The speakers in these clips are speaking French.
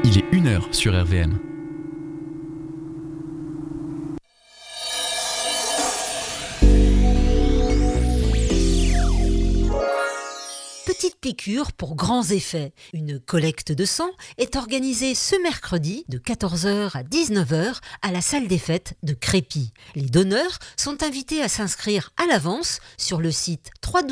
Il est 1h sur RVM. Petite piqûre pour grands effets. Une collecte de sang est organisée ce mercredi de 14h à 19h à la salle des fêtes de Crépy. Les donneurs sont invités à s'inscrire à l'avance sur le site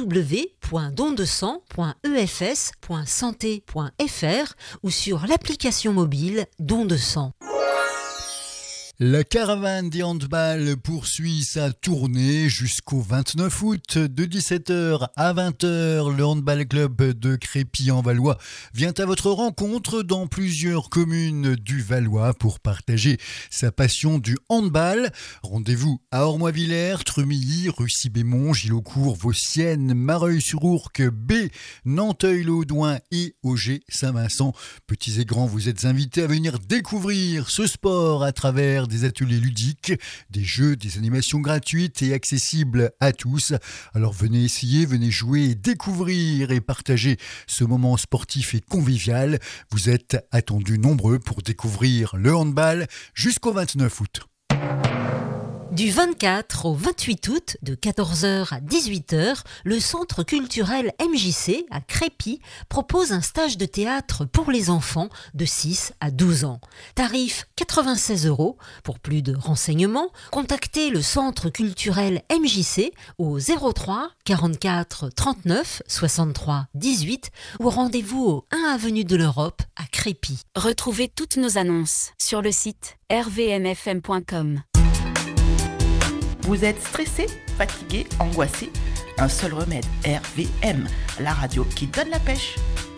www.dondesang.efs.santé.fr ou sur l'application mobile Don de sang. La caravane des handballs poursuit sa tournée jusqu'au 29 août de 17h à 20h. Le handball club de Crépy-en-Valois vient à votre rencontre dans plusieurs communes du Valois pour partager sa passion du handball. Rendez-vous à Ormois-Villers, Tremilly, Russy-Bémont, Gilaucourt, Vauciennes, Mareuil-sur-Ourcq, B, Nanteuil-l'Audouin et Auger-Saint-Vincent. Petits et grands, vous êtes invités à venir découvrir ce sport à travers des ateliers ludiques, des jeux, des animations gratuites et accessibles à tous. Alors venez essayer, venez jouer, découvrir et partager ce moment sportif et convivial. Vous êtes attendus nombreux pour découvrir le handball jusqu'au 29 août. Du 24 au 28 août, de 14h à 18h, le Centre culturel MJC à Crépy propose un stage de théâtre pour les enfants de 6 à 12 ans. Tarif 96 €. Pour plus de renseignements, contactez le Centre culturel MJC au 03 44 39 63 18 ou rendez-vous au 1 avenue de l'Europe à Crépy. Retrouvez toutes nos annonces sur le site rvmfm.com. Vous êtes stressé, fatigué, angoissé? Un seul remède, RVM, la radio qui donne la pêche.